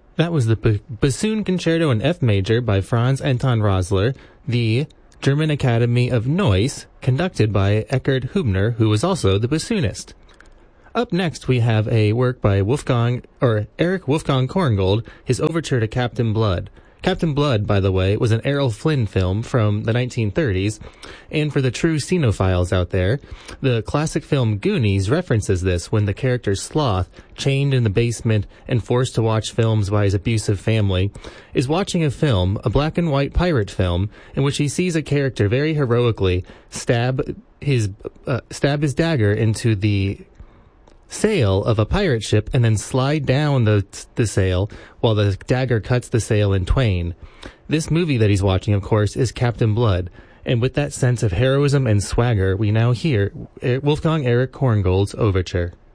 That was the Bassoon Concerto in F Major by Franz Anton Rosler, the German Academy of Noise, conducted by Eckhard Hübner, who was also the bassoonist. Up next, we have a work by Erich Wolfgang Korngold, his overture to Captain Blood. Captain Blood, by the way, was an Errol Flynn film from the 1930s, and for the true cinephiles out there, the classic film Goonies references this when the character Sloth, chained in the basement and forced to watch films by his abusive family, is watching a film, a black and white pirate film, in which he sees a character very heroically stab his dagger into the sail of a pirate ship and then slide down the sail while the dagger cuts the sail in twain. This movie that he's watching, of course, is Captain Blood. And with that sense of heroism and swagger, we now hear Wolfgang Erich Korngold's overture.